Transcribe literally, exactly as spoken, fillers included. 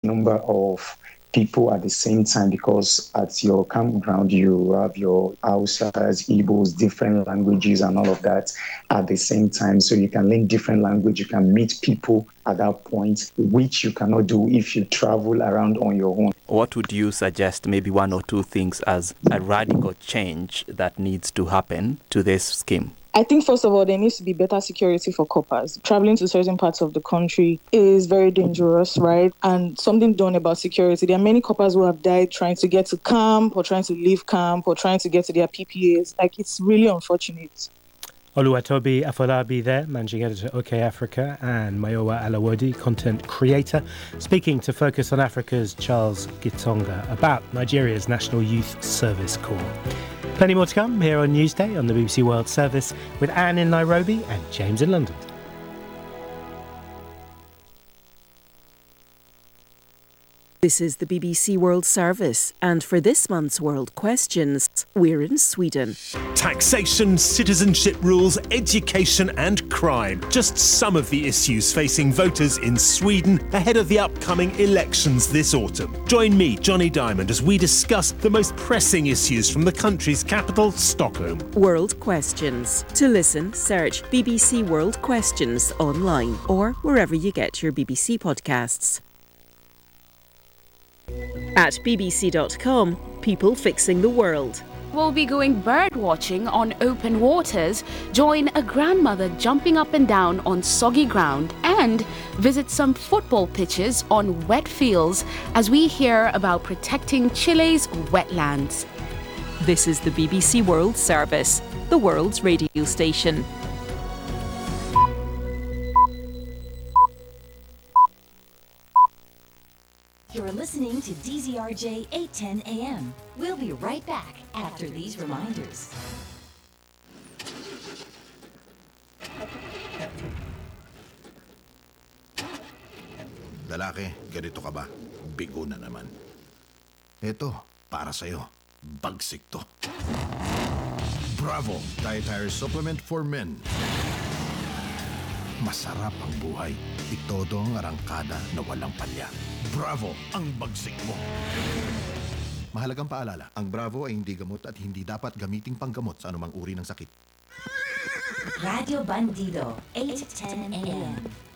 number of people at the same time, because at your campground you have your Hausas, Igbos, different languages and all of that at the same time. So you can learn different language, you can meet people at that point, which you cannot do if you travel around on your own. What would you suggest, maybe one or two things as a radical change that needs to happen to this scheme? I think, first of all, there needs to be better security for coppers. Traveling to certain parts of the country is very dangerous, right? And something done about security. There are many coppers who have died trying to get to camp or trying to leave camp or trying to get to their P P As. Like, it's really unfortunate. Oluwatobi Afolabi there, Managing Editor, OK Africa, and Mayowa Alawodi, Content Creator, speaking to Focus on Africa's Charles Gitonga about Nigeria's National Youth Service Corps. Plenty more to come here on Newsday on the B B C World Service with Anne in Nairobi and James in London. This is the B B C World Service, and for this month's World Questions, we're in Sweden. Taxation, citizenship rules, education and crime. Just some of the issues facing voters in Sweden ahead of the upcoming elections this autumn. Join me, Johnny Diamond, as we discuss the most pressing issues from the country's capital, Stockholm. World Questions. To listen, search B B C World Questions online or wherever you get your B B C podcasts. At b b c dot com, people fixing the world. We'll be going bird watching on open waters, join a grandmother jumping up and down on soggy ground, and visit some football pitches on wet fields as we hear about protecting Chile's wetlands. This is the B B C World Service, the world's radio station. You're listening to D Z R J eight ten A M. We'll be right back after these reminders. Lalaki, ganito ka ba? Bigo na naman. Ito, para sa'yo. Bagsik to. Bravo! Dietary supplement for men. Masarap ang buhay. Itodo ang arangkada na walang palya. Bravo ang bagsik mo. Mahalagang paalala, ang Bravo ay hindi gamot at hindi dapat gamiting panggamot sa anumang uri ng sakit. Radio Bandido, eight ten A M.